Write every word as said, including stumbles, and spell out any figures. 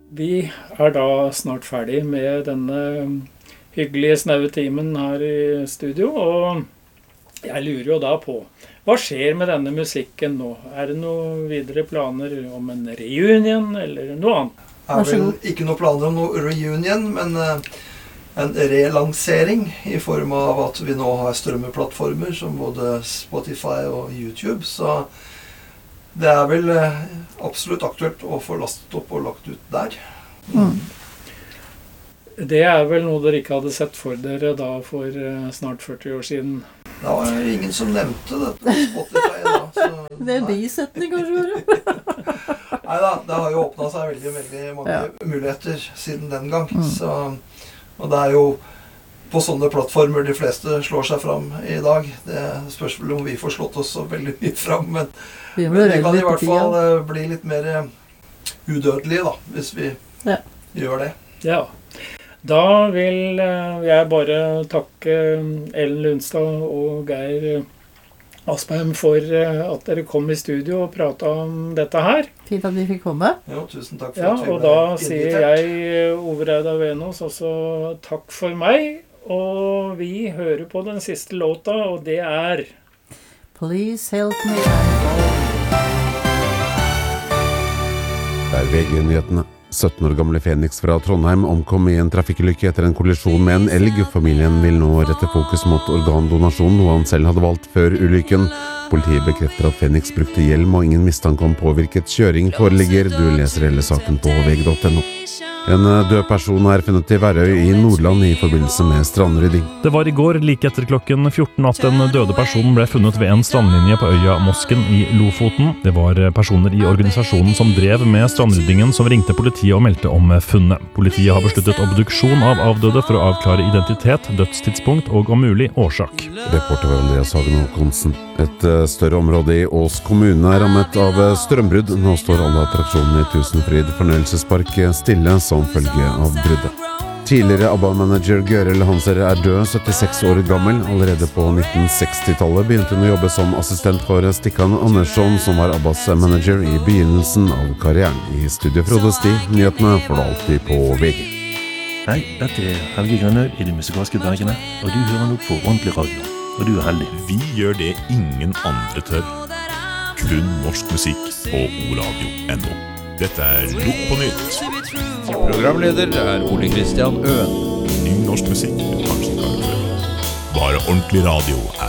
Vi er da snart ferdig med denne hyggelige snaue timen her i studio, og jeg lurer jo da på, hva skjer med denne musikken nå? Er det noen videre planer om en reunion eller noe annet? Det er vel ikke noen planer om noe reunion, men en relansering i form av at vi nå har strømmeplattformer som både Spotify og YouTube, så det er vel absolutt aktuelt å få lastet opp og lagt ut der. Mm. Det er vel noe dere ikke hadde sett for dere da for snart førti år siden? Det var ingen som nevnte dette på Spotify da. Så, det er bisetning kanskje? Neida, det har jo åpnet seg veldig, veldig mange ja. muligheter siden den gang. Mm. Så, og det er jo på sånne plattformer de fleste slår seg fram i dag. Det spørs vel om vi får slått oss så veldig mye fram, men vi, men vi kan i hvert fall uh, bli litt mer udødelige da, hvis vi ja. gjør det. Ja, da vil uh, jeg bare takke Ellen Lundstad og Geir Aspeim for uh, at dere kom i studio og pratet om dette her. Fint at vi fikk komme. Jo, tusen takk for ja, at vi ble invitert. Og da sier jeg, Ove Reidar Venås, også takk for meg. Og vi hører på den siste låta, og det er Please help me, I'm falling. Det er V G-nyhetene. sytten år gamle Fenix fra Trondheim omkom i en trafikkulykke etter en kollisjon med en elg. Familien vil nå rette fokus mot organdonasjon, noe han selv hadde valgt før ulykken. Politiet bekrefter at Fenix brukte hjelm og ingen mistanke om påvirket kjøring foreligger. Du leser hele saken på V G punktum no. En død person er funnet i Værøy i Nordland i forbindelse med strandrydding. Det var i går, like etter klokken fjorten, at en døde person ble funnet ved en strandlinje på øya Mosken i Lofoten. Det var personer i organisasjonen som drev med strandryddingen som ringte politiet og meldte om funnet. Politiet har besluttet obduksjon av avdøde for å avklare identitet, dødstidspunkt og om mulig årsak. Reporter var Andreas Hagen Håkonsen. Et større område i Ås kommune er rammet av strømbrudd. Nå står alle attraksjonene i Tusenfryd fornøyelsespark stille som følge av bruddet. Tidligere ABBA-manager Gøril Hanser er død, syttiseks år gammel. Allerede på nitten sekstitallet begynte hun å jobbe som assistent for Stikkan Andersson, som var ABBAs manager i begynnelsen av karrieren. I studio Frode Sti, nyhetene får du alltid på V G. Hei, dette er Helge Grønner i De musikalske dvergene, og du hører nå på ordentlig radio. Og du er heldig. Vi gjør det ingen andre tør. Kun norsk musikk på o radio punktum no. Dette er Lukk på nytt. Programleder er Ole Kristian Øen. Ny norsk musikk du kanskje ikke har hørt. Bare ordentlig radio er